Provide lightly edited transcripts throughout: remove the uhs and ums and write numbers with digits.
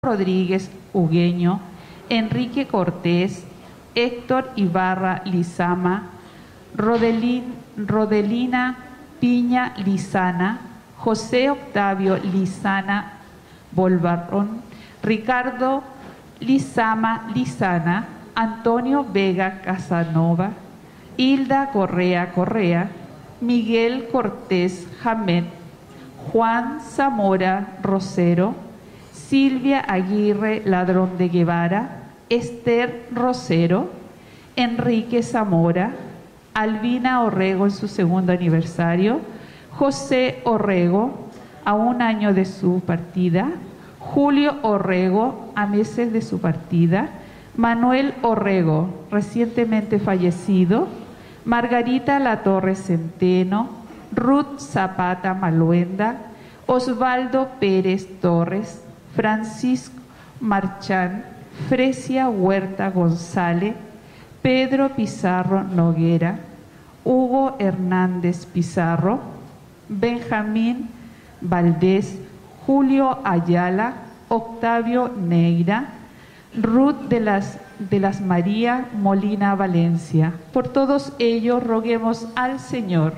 Rodríguez Hugueño, Enrique Cortés, Héctor Ibarra Lizama, Rodelina Piña Lizana, José Octavio Lizana Bolvarrón, Ricardo Lizama Lizana, Antonio Vega Casanova, Hilda Correa Correa, Miguel Cortés Jamet, Juan Zamora Rosero, Silvia Aguirre Ladrón de Guevara, Esther Rosero, Enrique Zamora, Albina Orrego en su segundo aniversario, José Orrego a un año de su partida, Julio Orrego a meses de su partida, Manuel Orrego recientemente fallecido, Margarita Latorre Centeno, Ruth Zapata Maluenda, Osvaldo Pérez Torres, Francisco Marchán, Fresia Huerta González, Pedro Pizarro Noguera, Hugo Hernández Pizarro, Benjamín Valdés, Julio Ayala, Octavio Neira, Ruth de las María Molina Valencia. Por todos ellos roguemos al Señor.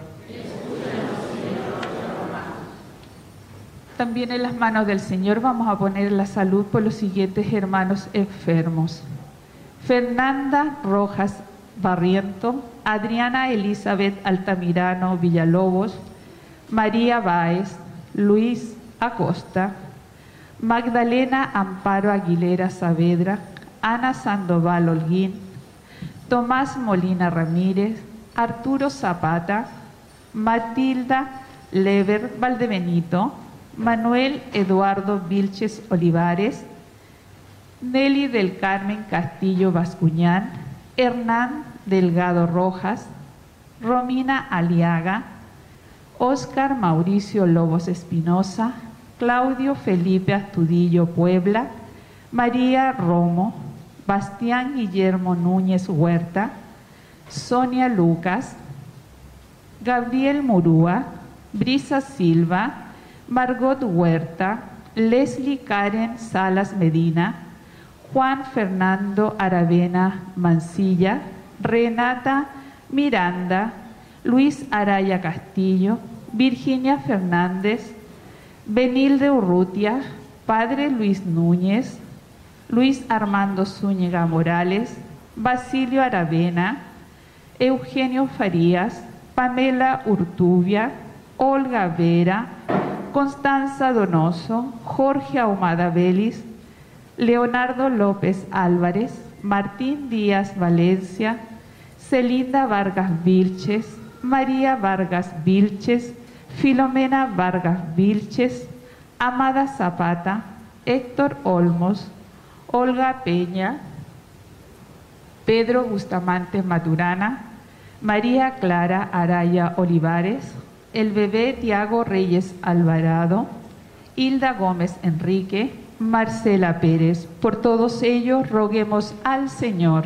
También en las manos del Señor vamos a poner la salud por los siguientes hermanos enfermos: Fernanda Rojas Barriento, Adriana Elizabeth Altamirano Villalobos, María Báez, Luis Acosta, Magdalena Amparo Aguilera Saavedra, Ana Sandoval Holguín, Tomás Molina Ramírez, Arturo Zapata, Matilda Lever Valdebenito, Manuel Eduardo Vilches Olivares, Nelly del Carmen Castillo Bascuñán, Hernán Delgado Rojas, Romina Aliaga, Óscar Mauricio Lobos Espinosa, Claudio Felipe Astudillo Puebla, María Romo, Bastián Guillermo Núñez Huerta, Sonia Lucas, Gabriel Murúa, Brisa Silva, Margot Huerta, Leslie Karen Salas Medina, Juan Fernando Aravena Mancilla, Renata Miranda, Luis Araya Castillo, Virginia Fernández, Benilde Urrutia, Padre Luis Núñez, Luis Armando Zúñiga Morales, Basilio Aravena, Eugenio Farías, Pamela Urtubia, Olga Vera, Constanza Donoso, Jorge Ahumada Vélez, Leonardo López Álvarez, Martín Díaz Valencia, Celinda Vargas Vilches, María Vargas Vilches, Filomena Vargas Vilches, Amada Zapata, Héctor Olmos, Olga Peña, Pedro Bustamante Maturana, María Clara Araya Olivares, el bebé Tiago Reyes Alvarado, Hilda Gómez Enrique, Marcela Pérez. Por todos ellos roguemos al Señor.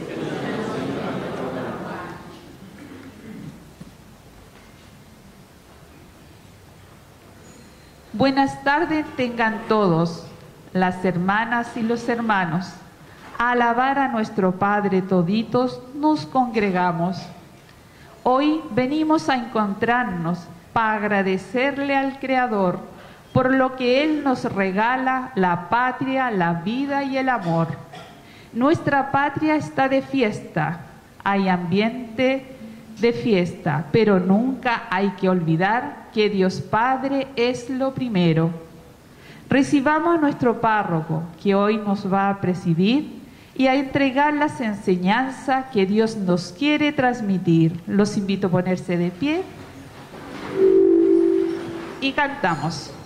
Buenas tardes tengan todos, las hermanas y los hermanos. A alabar a nuestro Padre toditos nos congregamos. Hoy venimos a encontrarnos para agradecerle al Creador por lo que Él nos regala, la patria, la vida y el amor. Nuestra patria está de fiesta, hay ambiente de fiesta, pero nunca hay que olvidar que Dios Padre es lo primero. Recibamos a nuestro párroco, que hoy nos va a presidir y a entregar las enseñanzas que Dios nos quiere transmitir. Los invito a ponerse de pie y cantamos.